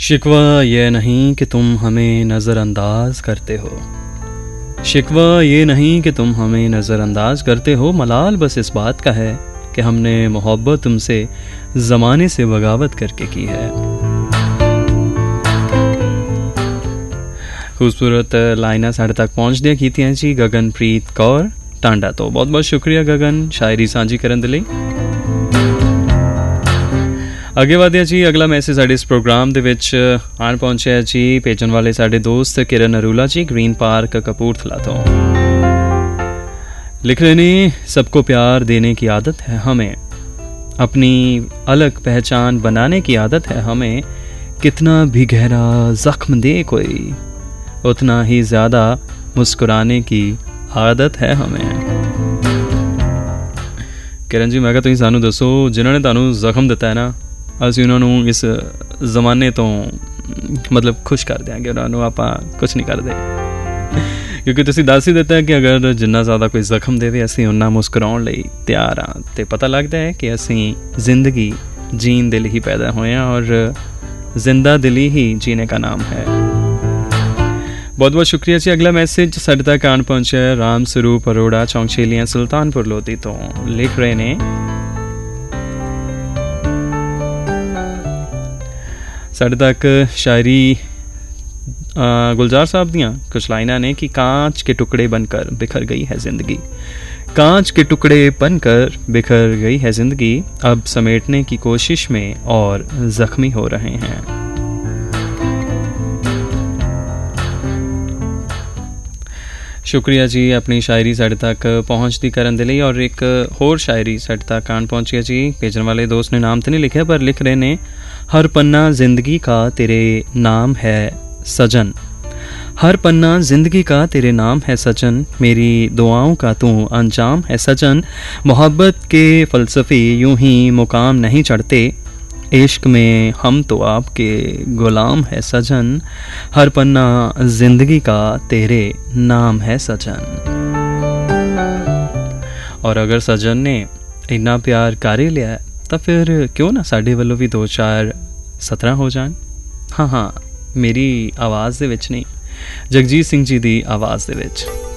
शिकवा ये नहीं कि तुम हमें नज़रअंदाज करते हो। शिकवा ये नहीं कि तुम हमें नज़रअंदाज करते हो। मलाल बस इस बात का है कि हमने मोहब्बत तुमसे ज़माने से बगावत करके की है। खूबसूरत लाइना साढ़े तक पहुँच दिया कीतियां जी गगनप्रीत कौर टांडा। तो बहुत बहुत शुक्रिया गगन शायरी सांझी करन दे लई। ਅੱਗੇ ਵਧਿਆ ਜੀ ਅਗਲਾ ਮੈਸੇਜ ਸਾਡੇ ਇਸ ਪ੍ਰੋਗਰਾਮ ਦੇ ਵਿੱਚ ਆਣ ਪਹੁੰਚਿਆ ਜੀ ਭੇਜਣ ਵਾਲੇ ਸਾਡੇ ਦੋਸਤ किरण अरोला जी ग्रीन पार्क कपूरथला तो लिख रहे ने सबको प्यार देने की आदत है हमें, अपनी अलग पहचान बनाने की आदत है हमें, कितना भी गहरा जख्म दे कोई उतना ही ज़्यादा मुस्कुराने की आदत है हमें। किरण जी मैं कहा तुसीं सानू दसो जिन्होंने तुहानू जख्म दिता है ना ਅਸੀਂ ਉਹਨਾਂ ਨੂੰ ਇਸ ਜ਼ਮਾਨੇ ਤੋਂ ਮਤਲਬ ਖੁਸ਼ ਕਰ ਦਿਆਂਗੇ, ਉਹਨਾਂ ਨੂੰ ਆਪਾਂ ਕੁਛ ਨਹੀਂ ਕਰਦੇ ਕਿਉਂਕਿ ਤੁਸੀਂ ਦੱਸ ਹੀ ਦਿੱਤਾ ਕਿ ਅਗਰ ਜਿੰਨਾ ਜ਼ਿਆਦਾ ਕੋਈ ਜ਼ਖਮ ਦੇਵੇ ਅਸੀਂ ਉਹਨਾਂ ਮੁਸਕਰਾਉਣ ਲਈ ਤਿਆਰ ਹਾਂ ਅਤੇ ਪਤਾ ਲੱਗਦਾ ਹੈ ਕਿ ਅਸੀਂ ਜ਼ਿੰਦਗੀ ਜੀਣ ਦੇ ਲਈ ਹੀ ਪੈਦਾ ਹੋਏ ਹਾਂ ਔਰ ਜ਼ਿੰਦਾ ਦਿਲੀ ਹੀ जीने का नाम है। बहुत बहुत शुक्रिया जी। अगला मैसेज साढ़े तक आन पहुंचा है राम स्वरूप अरोड़ा चौंकछेलियां सुल्तानपुर लोधी तो लिख रहे ने साढ़े तक शायरी गुलजार साहब दियाँ कुछ लाइना ने कि कांच के टुकड़े बनकर बिखर गई है ज़िंदगी, कांच के टुकड़े बनकर बिखर गई है ज़िंदगी, अब समेटने की कोशिश में और ज़ख्मी हो रहे हैं। शुक्रिया जी अपनी शायरी साढ़े तक पहुँचती करन दे लई। और एक होर शायरी साढ़े तक आन पहुँची है जी भेजने वाले दोस्त ने नाम तो नहीं लिखा पर लिख रहे ने हर पन्ना जिंदगी का तेरे नाम है सजन, हर पन्ना जिंदगी का तेरे नाम है सजन, मेरी दुआओं का तू अंजाम है सजन, मोहब्बत के फ़लसफ़े यूं ही मुकाम नहीं चढ़ते, इश्क में हम तो आपके गुलाम है सजन, हर पन्ना जिंदगी का तेरे नाम है सजन। और अगर सजन ने इन्ना प्यार कर ही लिया तो फिर क्यों ना साढ़े वालों भी 2-4 17 हो जान। हाँ हाँ मेरी आवाज़ दे विच नहीं जगजीत सिंह जी दी आवाज़ दे विच।